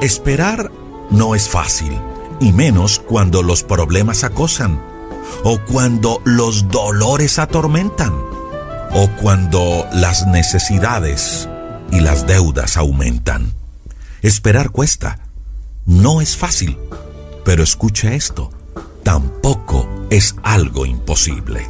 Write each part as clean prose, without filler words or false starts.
Esperar no es fácil, y menos cuando los problemas acosan, o cuando los dolores atormentan, o cuando las necesidades y las deudas aumentan. Esperar cuesta, no es fácil, pero escuche esto, tampoco es algo imposible.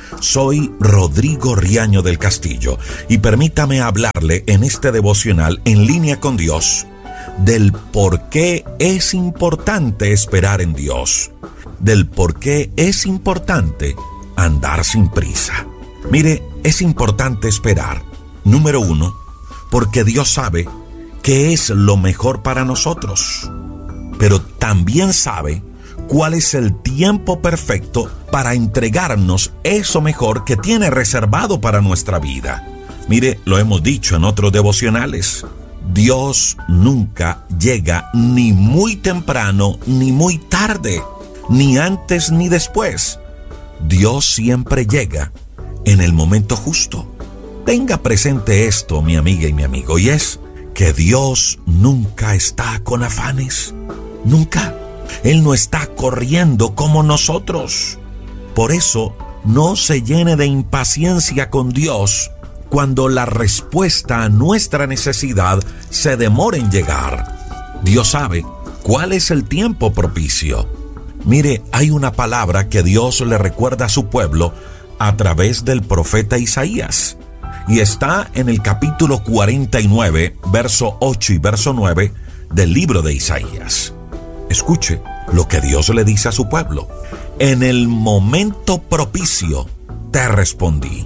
Soy Rodrigo Riaño del Castillo y permítame hablarle en este devocional En Línea con Dios del por qué es importante esperar en Dios, del por qué es importante andar sin prisa. Mire, es importante esperar. Número 1, porque Dios sabe qué es lo mejor para nosotros, pero también sabe cuál es el tiempo perfecto para entregarnos eso mejor que tiene reservado para nuestra vida. Mire, lo hemos dicho en otros devocionales, Dios nunca llega ni muy temprano ni muy tarde, ni antes ni después. Dios siempre llega en el momento justo. Tenga presente esto, mi amiga y mi amigo, y es que Dios nunca está con afanes, nunca. Él no está corriendo como nosotros. Por eso, no se llene de impaciencia con Dios cuando la respuesta a nuestra necesidad se demora en llegar. Dios sabe cuál es el tiempo propicio. Mire, hay una palabra que Dios le recuerda a su pueblo a través del profeta Isaías, y está en el capítulo 49, verso 8 y verso 9 del libro de Isaías. Escuche lo que Dios le dice a su pueblo. En el momento propicio te respondí,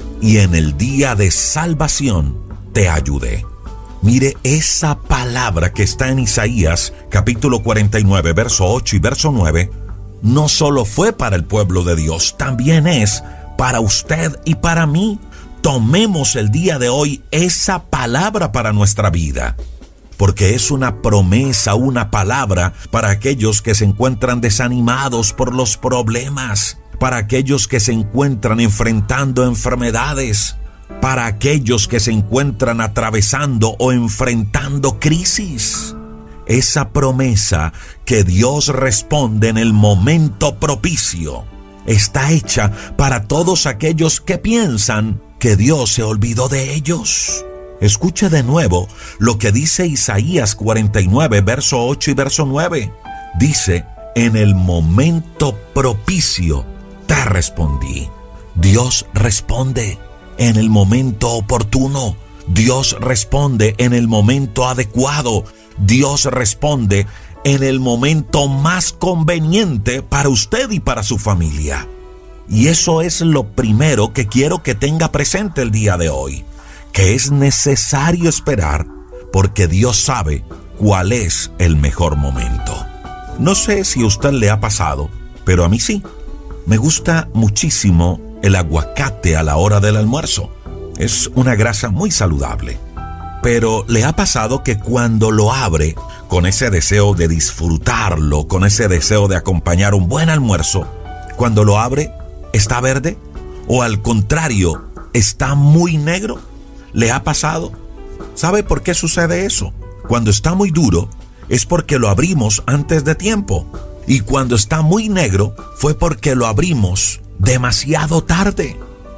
y en el día de salvación te ayudé. Mire, esa palabra que está en Isaías, capítulo 49, verso 8 y verso 9, no solo fue para el pueblo de Dios, también es para usted y para mí. Tomemos el día de hoy esa palabra para nuestra vida, porque es una promesa, una palabra para aquellos que se encuentran desanimados por los problemas, para aquellos que se encuentran enfrentando enfermedades, para aquellos que se encuentran atravesando o enfrentando crisis. Esa promesa que Dios responde en el momento propicio está hecha para todos aquellos que piensan que Dios se olvidó de ellos. Escuche de nuevo lo que dice Isaías 49, verso 8 y verso 9. Dice, en el momento propicio te respondí. Dios responde en el momento oportuno. Dios responde en el momento adecuado. Dios responde en el momento más conveniente para usted y para su familia. Y eso es lo primero que quiero que tenga presente el día de hoy, que es necesario esperar porque Dios sabe cuál es el mejor momento. No sé si a usted le ha pasado, pero a mí sí. Me gusta muchísimo el aguacate a la hora del almuerzo. Es una grasa muy saludable. Pero ¿le ha pasado que cuando lo abre, con ese deseo de disfrutarlo, con ese deseo de acompañar un buen almuerzo, cuando lo abre, está verde? ¿O al contrario, está muy negro? ¿Le ha pasado? ¿Sabe por qué sucede eso? Cuando está muy duro, es porque lo abrimos antes de tiempo. Y cuando está muy negro, fue porque lo abrimos demasiado tarde.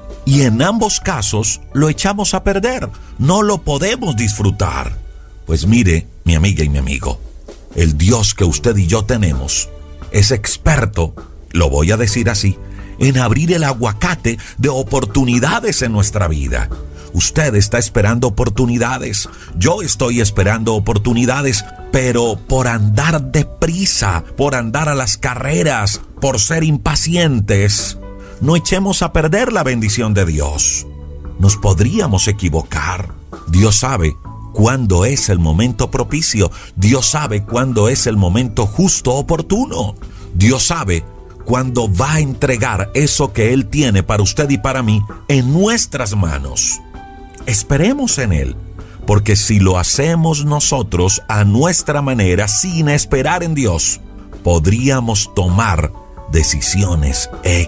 Y en ambos casos, lo echamos a perder. No lo podemos disfrutar. Pues mire, mi amiga y mi amigo, el Dios que usted y yo tenemos es experto, lo voy a decir así, en abrir el aguacate de oportunidades en nuestra vida. Usted está esperando oportunidades, yo estoy esperando oportunidades, pero por andar deprisa, por andar a las carreras, por ser impacientes, no echemos a perder la bendición de Dios. Nos podríamos equivocar. Dios sabe cuándo es el momento propicio. Dios sabe cuándo es el momento justo, oportuno. Dios sabe cuándo va a entregar eso que Él tiene para usted y para mí en nuestras manos. Esperemos en Él, porque si lo hacemos nosotros a nuestra manera, sin esperar en Dios, podríamos tomar decisiones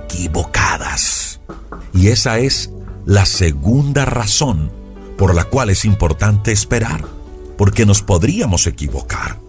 equivocadas. Y esa es la segunda razón por la cual es importante esperar, porque nos podríamos equivocar.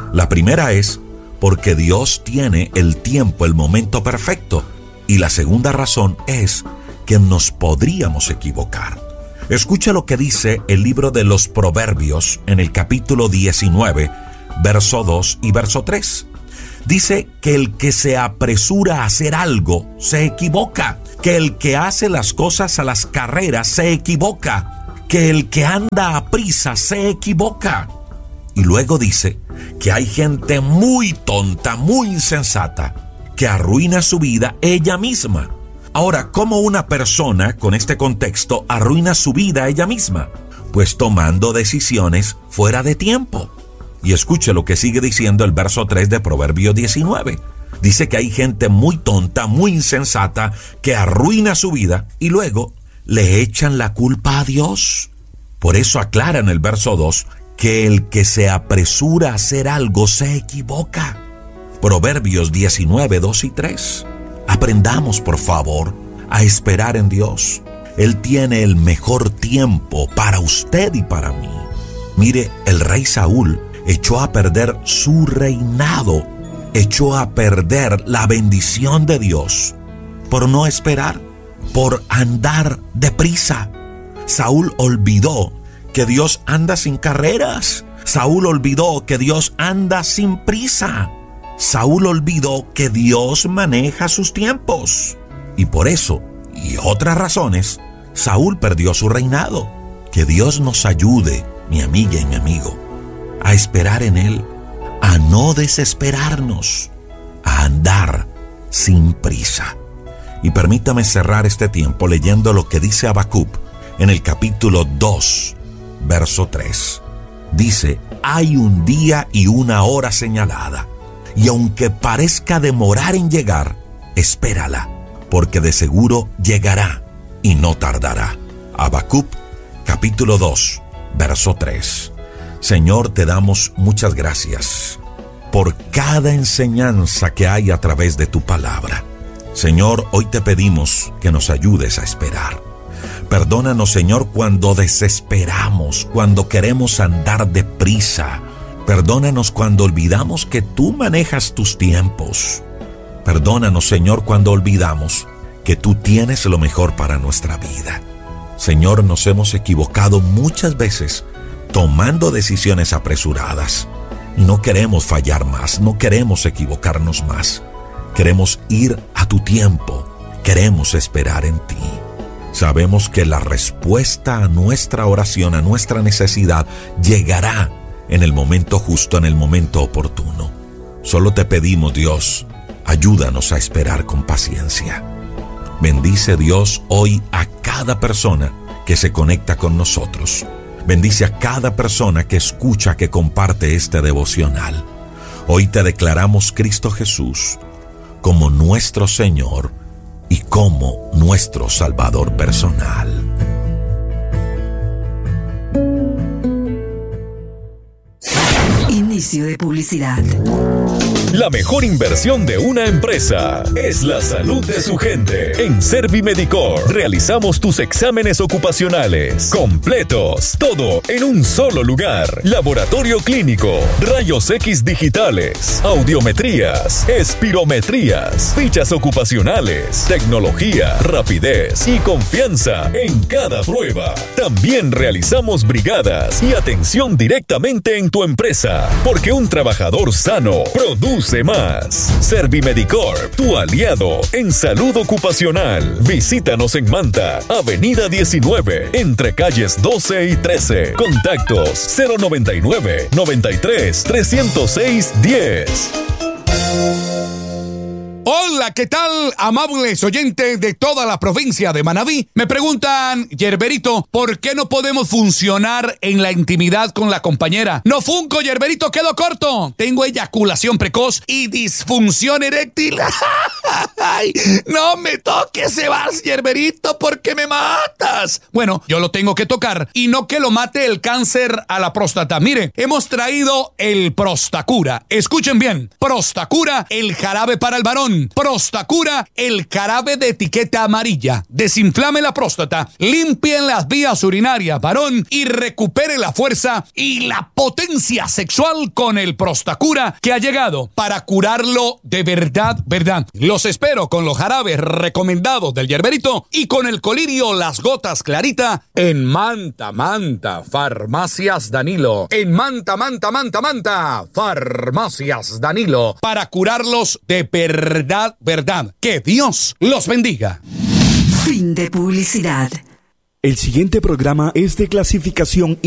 La primera es porque Dios tiene el tiempo, el momento perfecto. Y la segunda razón es que nos podríamos equivocar. Escucha lo que dice el libro de los Proverbios en el capítulo 19, verso 2 y verso 3. Dice que el que se apresura a hacer algo se equivoca, que el que hace las cosas a las carreras se equivoca, que el que anda a prisa se equivoca. Y luego dice que hay gente muy tonta, muy insensata, que arruina su vida ella misma. Ahora, ¿cómo una persona con este contexto arruina su vida ella misma? Pues tomando decisiones fuera de tiempo. Y escuche lo que sigue diciendo el verso 3 de Proverbio 19. Dice que hay gente muy tonta, muy insensata, que arruina su vida y luego le echan la culpa a Dios. Por eso aclara en el verso 2 que el que se apresura a hacer algo se equivoca. Proverbios 19, 2 y 3. Aprendamos, por favor, a esperar en Dios. Él tiene el mejor tiempo para usted y para mí. Mire, el rey Saúl echó a perder su reinado, echó a perder la bendición de Dios por no esperar, por andar deprisa. Saúl olvidó que Dios anda sin carreras. Saúl olvidó que Dios anda sin prisa. Saúl olvidó que Dios maneja sus tiempos. Y por eso, y otras razones, Saúl perdió su reinado. Que Dios nos ayude, mi amiga y mi amigo, a esperar en Él, a no desesperarnos, a andar sin prisa. Y permítame cerrar este tiempo leyendo lo que dice Habacuc en el capítulo 2, verso 3. Dice, hay un día y una hora señalada, y aunque parezca demorar en llegar, espérala, porque de seguro llegará y no tardará. Habacuc, capítulo 2, verso 3. Señor, te damos muchas gracias por cada enseñanza que hay a través de tu palabra. Señor, hoy te pedimos que nos ayudes a esperar. Perdónanos, Señor, cuando desesperamos, cuando queremos andar deprisa. Perdónanos cuando olvidamos que tú manejas tus tiempos. Perdónanos, Señor, cuando olvidamos que tú tienes lo mejor para nuestra vida. Señor, nos hemos equivocado muchas veces tomando decisiones apresuradas. No queremos fallar más, no queremos equivocarnos más. Queremos ir a tu tiempo, queremos esperar en ti. Sabemos que la respuesta a nuestra oración, a nuestra necesidad, llegará en el momento justo, en el momento oportuno. Solo te pedimos, Dios, ayúdanos a esperar con paciencia. Bendice, Dios, hoy a cada persona que se conecta con nosotros. Bendice a cada persona que escucha, que comparte este devocional. Hoy te declaramos, Cristo Jesús, como nuestro Señor y como nuestro Salvador personal. Inicio de publicidad. La mejor inversión de una empresa es la salud de su gente. En Servimedicor realizamos tus exámenes ocupacionales completos, todo en un solo lugar. Laboratorio clínico, rayos X digitales, audiometrías, espirometrías, fichas ocupacionales, tecnología, rapidez y confianza en cada prueba. También realizamos brigadas y atención directamente en tu empresa, porque un trabajador sano produce más. Servimedicor, tu aliado en salud ocupacional. Visítanos en Manta, Avenida 19, entre calles 12 y 13. Contactos 099 93 306 10. Hola, ¿qué tal, amables oyentes de toda la provincia de Manabí? Me preguntan, Yerberito, ¿por qué no podemos funcionar en la intimidad con la compañera? No funco, Yerberito, quedo corto. Tengo eyaculación precoz y disfunción eréctil. Ay, no me toques, Sebas, Yerberito, porque me matas. Bueno, yo lo tengo que tocar y no que lo mate el cáncer a la próstata. Mire, hemos traído el Prostacura. Escuchen bien, Prostacura, el jarabe para el varón. varón. Prostacura, el jarabe de etiqueta amarilla. Desinflame la próstata, limpie las vías urinarias, varón, y recupere la fuerza y la potencia sexual con el Prostacura, que ha llegado para curarlo de verdad. Los espero con los jarabes recomendados del Yerberito y con el colirio Las Gotas Clarita en Manta, Farmacias Danilo. En Manta, Farmacias Danilo, para curarlos de verdad. Que Dios los bendiga. Fin de publicidad. El siguiente programa es de clasificación